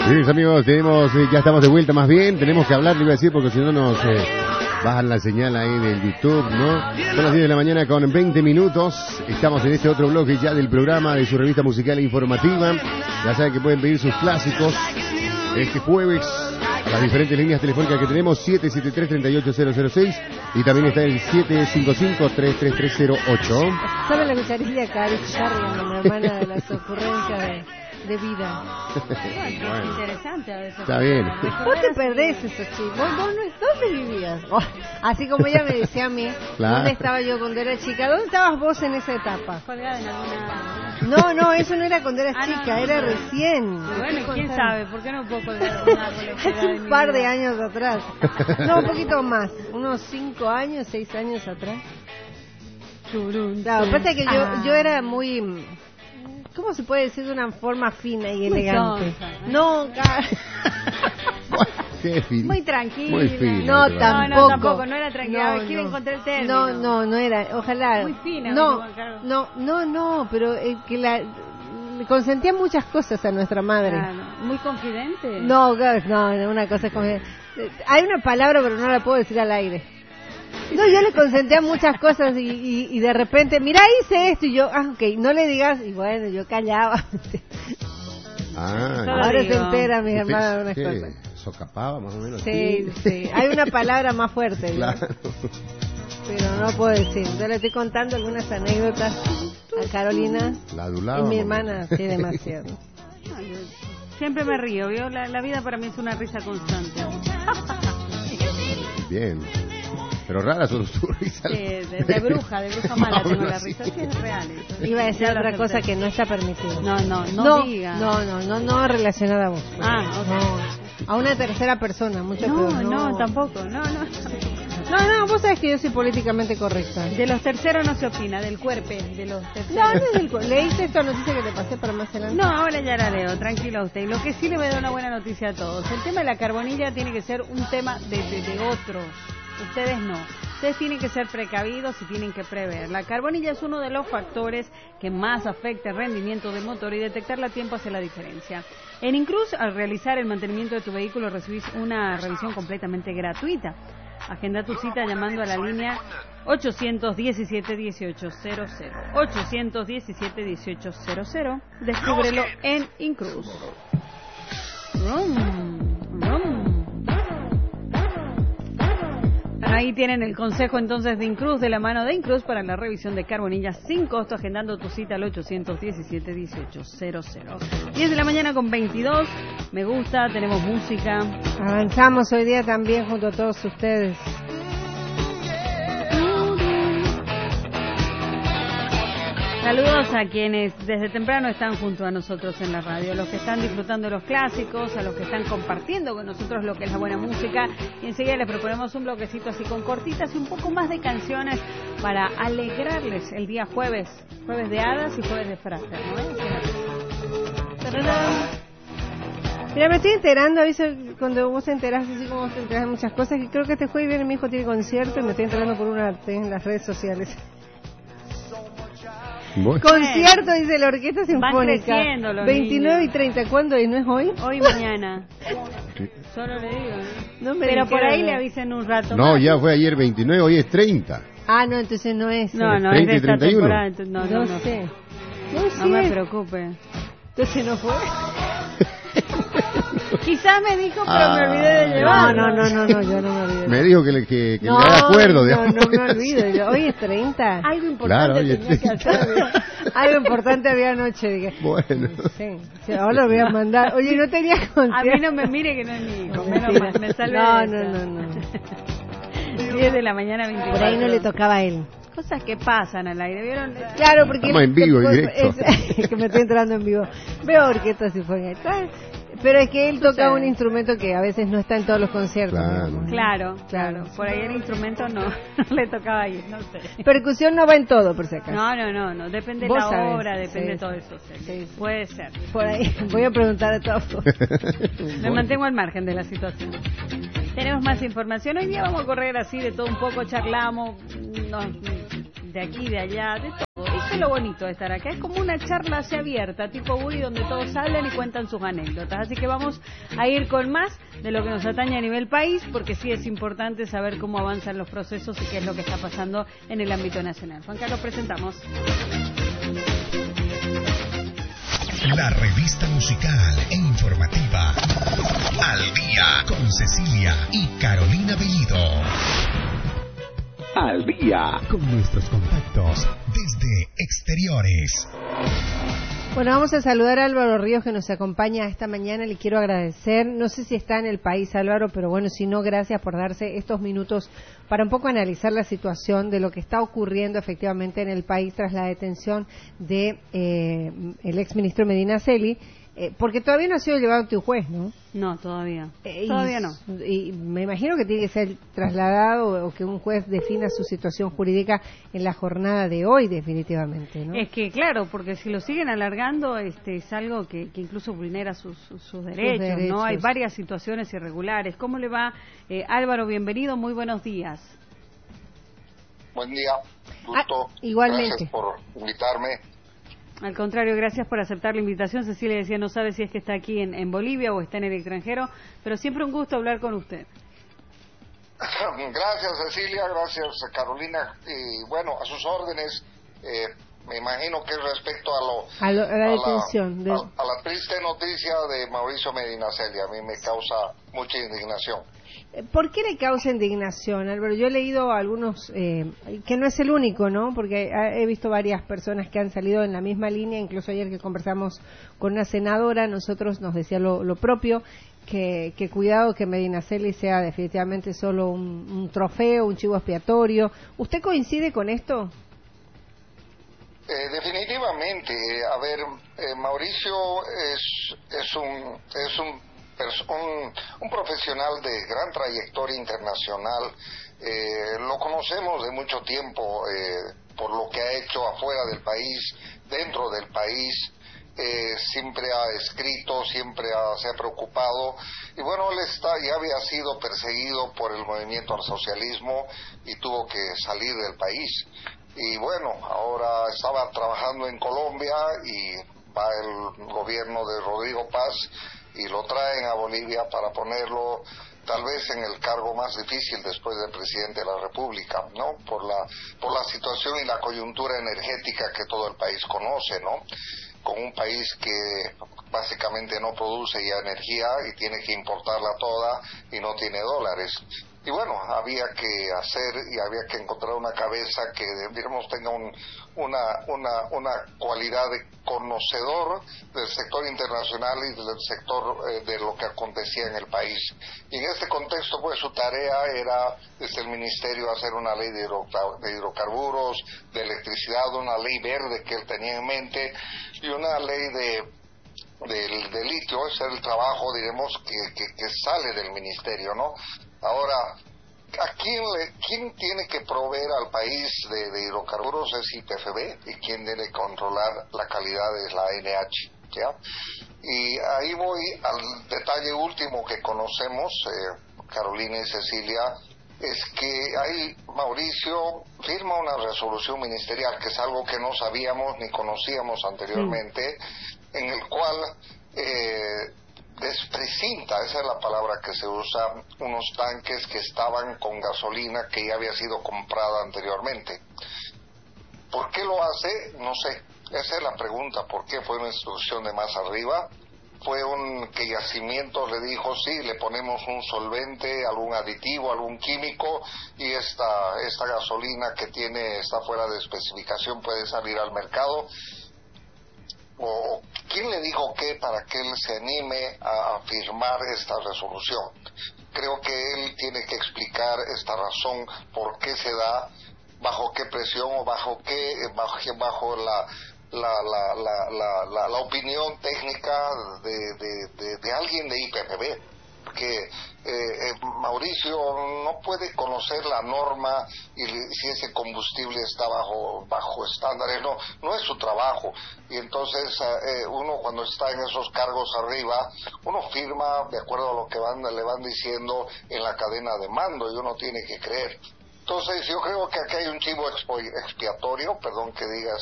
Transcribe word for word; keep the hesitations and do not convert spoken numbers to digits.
Bien, amigos, tenemos, eh, ya estamos de vuelta más bien, tenemos que hablar, le iba a decir, porque si no nos eh, bajan la señal ahí del YouTube, ¿no? Son las diez de la mañana con veinte minutos, estamos en este otro bloque ya del programa de su revista musical e informativa. Ya saben que pueden pedir sus clásicos este jueves a las diferentes líneas telefónicas que tenemos, siete siete tres, tres ocho cero cero seis, y también está el siete cinco cinco, tres tres tres cero ocho. ¿Saben la cucharilla Cari Carrion, mi hermana de las ocurrencias de, de vida? Bueno, es interesante a veces. Está bien. Vos te perdés eso, chicos. ¿Vos, vos no, ¿dónde vivías? Oh, así como ella me decía a mí, Claro. ¿dónde estaba yo cuando era chica? ¿Dónde estabas vos en esa etapa? Colgada en alguna... No, no, eso no era cuando eras Ah, no, chica, no, era no. recién. Bueno, quién Contame. sabe, ¿por qué no puedo colgar un árbol en Hace de un mi par de vida? años atrás. No, un poquito más. Unos cinco años, seis años atrás. Churun, Claro, churun. aparte que yo, Ah. yo era muy... ¿Cómo se puede decir de una forma fina y Muy elegante? sonsa, ¿eh? No, ca- Qué fin. Muy tranquila. Muy fina. no, te va. tampoco. No, no, tampoco, no era tranquila. No, Quiero no. encontrar el término. No, no, no era, ojalá. Muy fina, No, Juan Carlos. no, no, no, pero eh, que la... le consentía muchas cosas a nuestra madre. Claro. Muy confidente. No, claro, no, no, una cosa es como... eh, hay una palabra, pero no la puedo decir al aire. No, yo le consentía muchas cosas y, y, y de repente, mira, hice esto y yo, ah, ok, no le digas, y bueno, yo callaba. Ah, Todo Ahora digo. se entera mi ¿usted hermana de unas qué? cosas. ¿Socapaba más o menos? Sí, sí, hay una palabra más fuerte, ¿no? Claro. Pero no puedo decir. Yo le estoy contando algunas anécdotas a Carolina La y adulaba. mi mamá. hermana, sí, demasiado. Ay, yo siempre me río, ¿vio? La, la vida para mí es una risa constante. Bien. Pero rara son tus risas. Sí, de, de bruja, de bruja mala tengo la risa. Sí, es real eso. Iba a decir Ya lo otra cosa acepté. que no está permitida. No, no, no, no, diga. no, no, no, no relacionada a vos. Ah, ok. No, a una tercera persona, mucho No, peor. no, tampoco. No, no. No, no, vos sabés que yo soy políticamente correcta. De los terceros no se opina, del cuerpo de los No, terceros. no es del cu- ¿Leíste esta noticia que te pasé para más adelante? No, ahora ya la leo, tranquilo usted. Y lo que sí le voy a dar una buena noticia a todos. El tema de la carbonilla tiene que ser un tema de, de, de otro. Ustedes no. Ustedes tienen que ser precavidos y tienen que prever. La carbonilla es uno de los factores que más afecta el rendimiento del motor y detectarla a tiempo hace la diferencia. En Incruz, al realizar el mantenimiento de tu vehículo, recibís una revisión completamente gratuita. Agenda tu cita llamando a la línea ochocientos diecisiete, dieciocho cero cero. ochocientos diecisiete, dieciocho cero cero. Descúbrelo en Incruz. Rum, rum. Ahí tienen el consejo entonces de Incruz, de la mano de Incruz, para la revisión de carbonilla sin costo, agendando tu cita al ochocientos diecisiete, dieciocho cero cero. diez de la mañana con veintidós, me gusta, tenemos música. Avanzamos hoy día también junto a todos ustedes. Saludos a quienes desde temprano están junto a nosotros en la radio, a los que están disfrutando de los clásicos, a los que están compartiendo con nosotros lo que es la buena música, y enseguida les proponemos un bloquecito así con cortitas y un poco más de canciones para alegrarles el día jueves, jueves de hadas y jueves de frases, ¿no? Mira, me estoy enterando, aviso, cuando vos te enterás, así como vos te enterás de muchas cosas, que creo que este jueves viene mi hijo tiene concierto y me estoy enterando por una arte en las redes sociales. Bueno. Concierto, dice la Orquesta Sinfónica. creciendo los veintinueve y niños. treinta, ¿cuándo? ¿Y no es hoy? Hoy y mañana. Solo le digo, ¿no? No me Pero por dijeron, ahí no. le avisen un rato No, más. ya fue ayer veintinueve, hoy es treinta. Ah, no, entonces no es. No, no, es treinta de y esta treinta y uno. temporada, entonces no, no, no, no. sé. No, No sí me es. preocupe. Entonces no fue. Quizás me dijo, pero Ah, me olvidé de No, llevarlo. no, no, no, no, yo no me olvidé. Me dijo que le, que, que no, le haga acuerdo. De no, no me olvido. Yo, hoy es treinta. Algo importante Claro, oye, tenía que hacer. Algo importante había anoche. Dije. Bueno. Sí, sí, ahora lo voy a mandar. Oye, no tenía concierto. A mí no me mire que no es mi hijo. No, Menos mentira. mal, me salve No, de no, esa. no, no. diez de la mañana, veinticuatro. Por ahí no le tocaba a él. Cosas que pasan al aire, ¿vieron? Claro, porque... Estamos en vivo, después- directo. es- que me estoy entrando en vivo. Veo Orquesta Sinfónica. Pero es que él toca Sucede. un instrumento que a veces no está en todos los conciertos. Claro. digamos. Claro, Claro. claro. Por ahí el instrumento no, no le tocaba ir, no sé. Percusión no va en todo, por si acaso. No, no, no, no. Depende de Vos la sabés. hora, depende Sí, de todo sí. eso. sí. Sí, sí. Puede ser. Por ahí. Voy a preguntar de todas formas. Me mantengo al margen de la situación. Tenemos más información. Hoy día vamos a correr así de todo un poco, charlamos nos- de aquí, de allá, de todo. Eso es lo bonito de estar acá. Es como una charla así abierta, tipo Woody, donde todos hablan y cuentan sus anécdotas. Así que vamos a ir con más de lo que nos atañe a nivel país, porque sí es importante saber cómo avanzan los procesos y qué es lo que está pasando en el ámbito nacional. Juan Carlos, presentamos. La revista musical e informativa Al Día con Cecilia y Carolina Bellido. Al Día con nuestros contactos desde exteriores. Bueno, vamos a saludar a Álvaro Ríos, que nos acompaña esta mañana. Le quiero agradecer, no sé si está en el país, Álvaro, pero bueno, si no, gracias por darse estos minutos para un poco analizar la situación de lo que está ocurriendo efectivamente en el país tras la detención de eh, el exministro Medina Celi, eh, porque todavía no ha sido llevado ante un juez, ¿no? No, todavía. Eh, todavía y, no. Y me imagino que tiene que ser trasladado o, o que un juez defina su situación jurídica en la jornada de hoy, definitivamente, ¿no? Es que, claro, porque si lo siguen alargando, este es algo que, que incluso vulnera sus, sus, sus, derechos, sus derechos, ¿no? Hay varias situaciones irregulares. ¿Cómo le va, eh, Álvaro? Bienvenido, muy buenos días. Buen día, gusto. Ah, igualmente. Gracias por invitarme. Al contrario, gracias por aceptar la invitación. Cecilia decía, no sabe si es que está aquí en, en Bolivia o está en el extranjero, pero siempre un gusto hablar con usted. Gracias, Cecilia, gracias, Carolina. Y bueno, a sus órdenes, eh, me imagino que respecto a lo a, lo, a la a detención la, de... a, a la triste noticia de Mauricio Medina Celi, a mí me causa mucha indignación. ¿Por qué le causa indignación, Álvaro? Yo he leído algunos, eh, que no es el único, ¿no? Porque he visto varias personas que han salido en la misma línea, incluso ayer que conversamos con una senadora, nosotros nos decía lo, lo propio, que, que cuidado que Medina Celi sea definitivamente solo un, un trofeo, un chivo expiatorio. ¿Usted coincide con esto? Eh, definitivamente, a ver, eh, Mauricio es, es un... Es un Un, un profesional de gran trayectoria internacional, eh, lo conocemos de mucho tiempo eh, por lo que ha hecho afuera del país, dentro del país, eh, siempre ha escrito, siempre ha, se ha preocupado, y bueno, él está, ya había sido perseguido por el movimiento al socialismo y tuvo que salir del país, y bueno, ahora estaba trabajando en Colombia y va el gobierno de Rodrigo Paz y lo traen a Bolivia para ponerlo tal vez en el cargo más difícil después del presidente de la República, ¿no? Por la por la situación y la coyuntura energética que todo el país conoce, ¿no? Con un país que básicamente no produce ya energía y tiene que importarla toda y no tiene dólares. Y bueno, había que hacer y había que encontrar una cabeza que, digamos, tenga un, una, una, una cualidad de conocedor del sector internacional y del sector eh, de lo que acontecía en el país. Y en este contexto, pues, su tarea era, desde el Ministerio, hacer una ley de, hidro, de hidrocarburos, de electricidad, una ley verde que él tenía en mente, y una ley de... Del, del litio. Ese es el trabajo, diremos, que, que, que sale del ministerio, ¿no? Ahora, ¿a quién, le, quién tiene que proveer al país de, de hidrocarburos? Es I P F B, y quién debe controlar la calidad es la N H, ¿ya? Y ahí voy al detalle último que conocemos, eh, Carolina y Cecilia, es que ahí Mauricio firma una resolución ministerial, que es algo que no sabíamos ni conocíamos anteriormente, sí. En el cual eh, desprecinta, esa es la palabra que se usa, unos tanques que estaban con gasolina que ya había sido comprada anteriormente. ¿Por qué lo hace? No sé, esa es la pregunta. ¿Por qué? Fue una instrucción de más arriba. Fue un que Yacimientos le dijo, sí, le ponemos un solvente, algún aditivo, algún químico, y esta, esta gasolina que tiene, está fuera de especificación, puede salir al mercado. ¿O quién le dijo qué para que él se anime a, a firmar esta resolución? Creo que él tiene que explicar esta razón, por qué se da, bajo qué presión o bajo qué, bajo, bajo la... La, la, la, la, la, la opinión técnica de, de, de, de alguien de I P F B, porque eh, eh, Mauricio no puede conocer la norma y si ese combustible está bajo bajo estándares, no no es su trabajo, y entonces eh, uno cuando está en esos cargos arriba, uno firma de acuerdo a lo que van le van diciendo en la cadena de mando, y uno tiene que creer. Entonces yo creo que aquí hay un chivo expiatorio, perdón que digas